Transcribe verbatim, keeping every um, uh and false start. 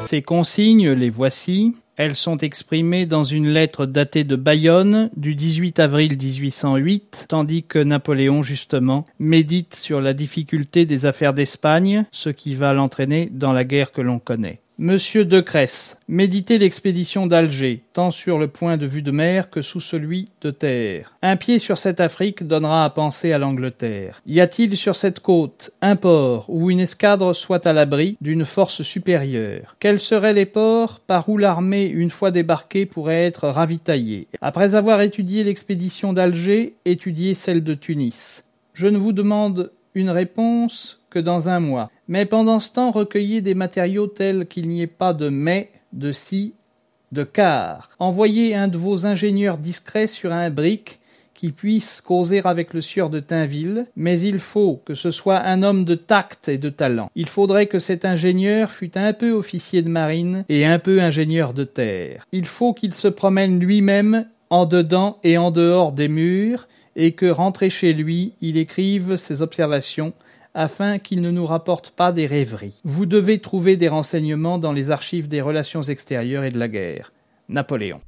Ces consignes, les voici. Elles sont exprimées dans une lettre datée de Bayonne du dix-huit avril dix-huit cent huit, tandis que Napoléon, justement, médite sur la difficulté des affaires d'Espagne, ce qui va l'entraîner dans la guerre que l'on connaît. Monsieur Decrès, méditez l'expédition d'Alger, tant sur le point de vue de mer que sous celui de terre. Un pied sur cette Afrique donnera à penser à l'Angleterre. Y a-t-il sur cette côte un port où une escadre soit à l'abri d'une force supérieure? Quels seraient les ports par où l'armée, une fois débarquée, pourrait être ravitaillée? Après avoir étudié l'expédition d'Alger, étudiez celle de Tunis. Je ne vous demande une réponse que dans un mois. Mais pendant ce temps, recueillez des matériaux tels qu'il n'y ait pas de mais, de si, de car. Envoyez un de vos ingénieurs discrets sur un brick qui puisse causer avec le sieur de Tinville, mais il faut que ce soit un homme de tact et de talent. Il faudrait que cet ingénieur fût un peu officier de marine et un peu ingénieur de terre. Il faut qu'il se promène lui-même en dedans et en dehors des murs, et que, rentré chez lui, il écrive ses observations afin qu'il ne nous rapporte pas des rêveries. Vous devez trouver des renseignements dans les archives des relations extérieures et de la guerre. Napoléon.